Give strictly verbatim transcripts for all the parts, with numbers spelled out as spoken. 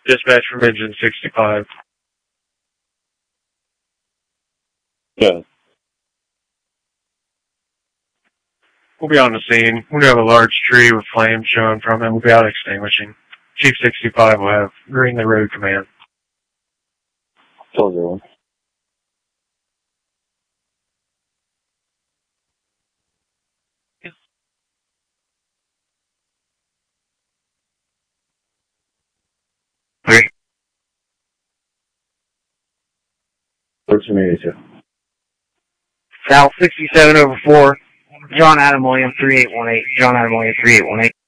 Dispatch from engine sixty-five. Yeah. We'll be on the scene. We have a large tree with flames showing from it. We'll be out extinguishing. Chief sixty-five will have Green the Road Command. Told you. Three. thirteen eighty-two. South sixty-seven over four. John Adam William three eight one eight. John Adam William three eight one eight.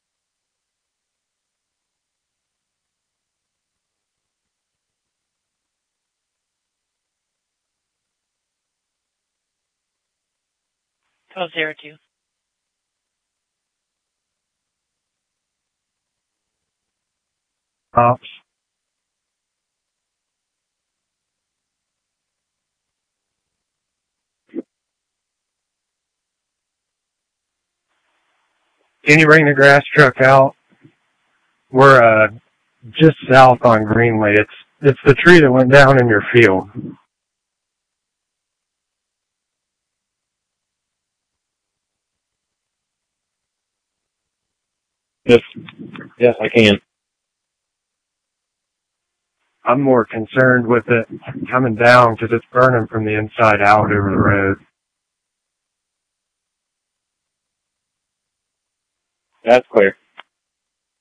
twelve zero two. Ops. Can you bring the grass truck out? We're uh just south on Greenway. It's it's the tree that went down in your field. Yes. Yes, I can. I'm more concerned with it coming down because it's burning from the inside out over the road. That's clear.